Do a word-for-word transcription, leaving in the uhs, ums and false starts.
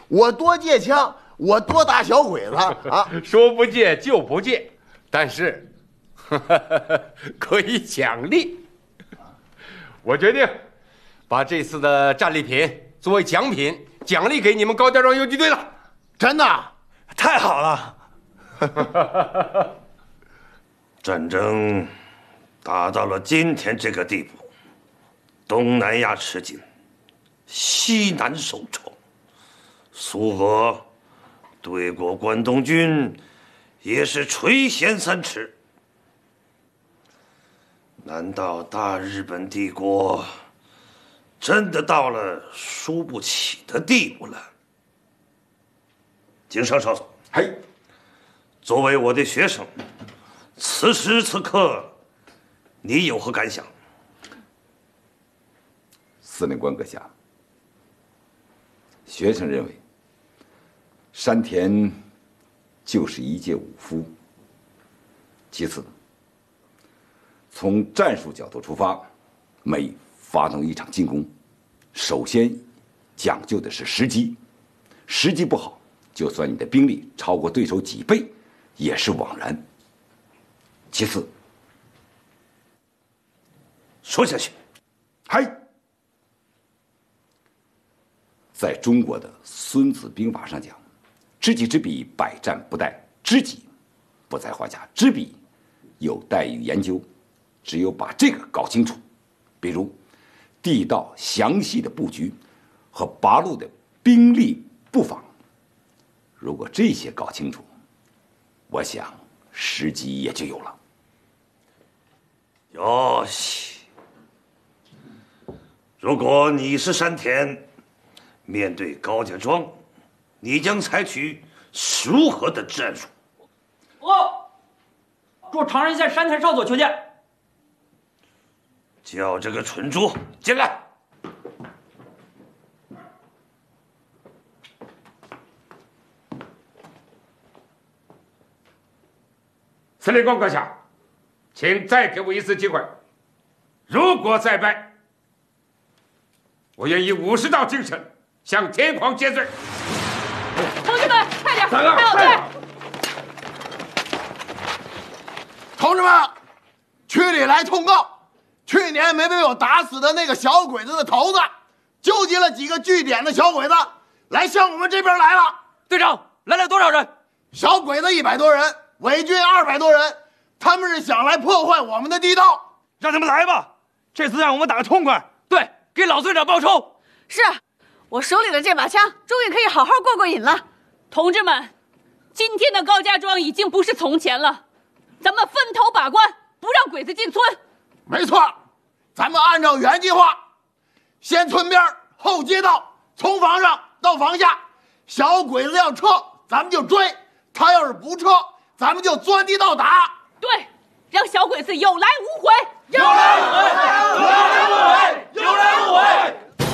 我多借枪，我多打小鬼子啊！ 说不借就不借，但是呵呵可以奖励。我决定把这次的战利品作为奖品，奖励给你们高家庄游击队了。 真的， 太好了！ 战争打到了今天这个地步，东南亚吃紧，西南受创，苏俄对过关东军也是垂涎三尺。难道大日本帝国真的到了输不起的地步了？井上少佐， 嘿， 作为我的学生，此时此刻，你有何感想？ 司令官阁下，学生认为，山田就是一介武夫。其次，从战术角度出发，每发动一场进攻，首先讲究的是时机，时机不好，就算你的兵力超过对手几倍，也是枉然。其次， 说下去。 嗨，在中国的《孙子兵法》上讲，知己知彼，百战不殆。知己不在话下，知彼有待于研究。只有把这个搞清楚，比如地道详细的布局和八路的兵力布防，如果这些搞清楚，我想时机也就有了。 哟西，如果你是山田，面对高家庄，你将采取如何的战术？ 哦，驻唐人县山田少佐求见。 叫这个蠢猪进来。 司令官阁下，请再给我一次机会。如果再败，我愿以武士道精神向天皇谢罪。 同志们，快点， 三个还有队！ 同志们，区里来通告。去年没被我打死的那个小鬼子的头子，纠集了几个据点的小鬼子，来向我们这边来了。 队长，来了多少人？ 小鬼子一百多人，伪军二百多人，他们是想来破坏我们的地道。 让他们来吧，这次让我们打个痛快。 对，给老队长报仇。 是，我手里的这把枪终于可以好好过过瘾了。 同志们，今天的高家庄已经不是从前了，咱们分头把关，不让鬼子进村。 没错，咱们按照原计划，先村边后街道，从房上到房下，小鬼子要撤咱们就追，他要是不撤咱们就钻地道打。 对，让小鬼子有来无回。 有来无回，有来无回，有来无回。